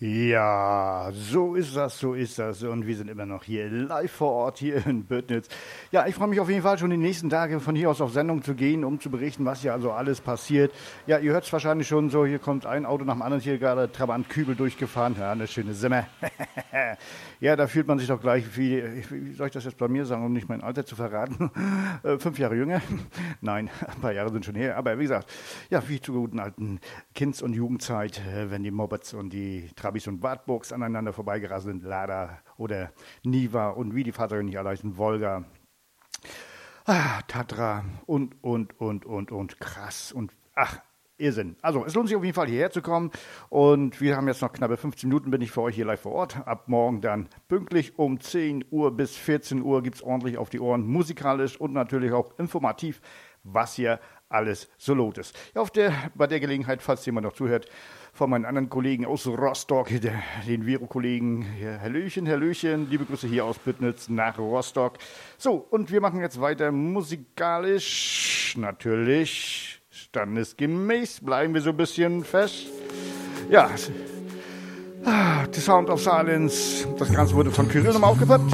Ja, so ist das, so ist das. Und wir sind immer noch hier live vor Ort hier in Büttnitz. Ja, ich freue mich auf jeden Fall schon die nächsten Tage von hier aus auf Sendung zu gehen, um zu berichten, was hier also alles passiert. Ja, ihr hört es wahrscheinlich schon so, hier kommt ein Auto nach dem anderen, hier gerade Trabant Kübel durchgefahren. Ja, eine schöne Simme. Ja, da fühlt man sich doch gleich, wie soll ich das jetzt bei mir sagen, um nicht mein Alter zu verraten? 5 Jahre jünger? Nein, ein paar Jahre sind schon her. Aber wie gesagt, ja, wie zur guten alten Kinds- und Jugendzeit, wenn die Mopeds und die Trabis und Wartburgs aneinander vorbeigerast sind, Lada oder Niva und wie die Fahrzeuge nicht alle heißen, Volga, Tatra und, krass und ach, Irrsinn. Also, es lohnt sich auf jeden Fall hierher zu kommen und wir haben jetzt noch knappe 15 Minuten, bin ich für euch hier live vor Ort. Ab morgen dann pünktlich um 10 Uhr bis 14 Uhr gibt es ordentlich auf die Ohren, musikalisch und natürlich auch informativ, was hier alles so los ist. Ja, bei der Gelegenheit, falls jemand noch zuhört, von meinen anderen Kollegen aus Rostock, den Vero-Kollegen, Hallöchen, liebe Grüße hier aus Büttnitz nach Rostock. So, und wir machen jetzt weiter musikalisch, natürlich, standesgemäß, bleiben wir so ein bisschen fest. Ja, The Sound of Silence, das Ganze wurde von Kyrill nochmal aufgepeppt.